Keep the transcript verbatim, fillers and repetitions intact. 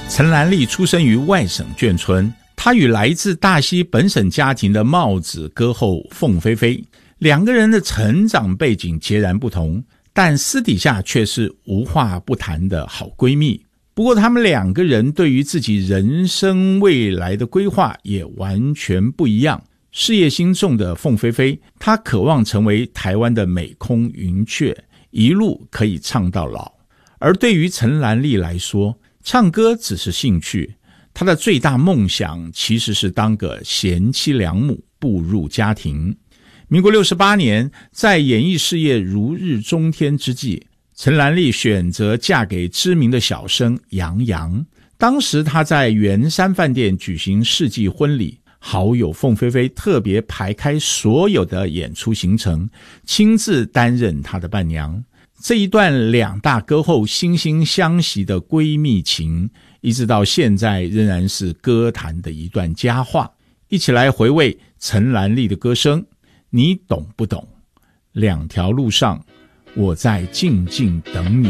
陈兰丽出生于外省眷村，她与来自大溪本省家庭的帽子歌后凤飞飞两个人的成长背景截然不同，但私底下却是无话不谈的好闺蜜。不过他们两个人对于自己人生未来的规划也完全不一样。事业心重的凤飞飞，她渴望成为台湾的美空云雀，一路可以唱到老。而对于陈兰丽来说，唱歌只是兴趣，她的最大梦想其实是当个贤妻良母，步入家庭。民国六十八年，在演艺事业如日中天之际，陈兰丽选择嫁给知名的小生杨洋。当时她在圆山饭店举行世纪婚礼，好友凤飞飞特别排开所有的演出行程，亲自担任她的伴娘。这一段两大歌后惺惺相惜的闺蜜情，一直到现在仍然是歌坛的一段佳话。一起来回味陈兰丽的歌声，你懂不懂？两条路上，我在静静等你。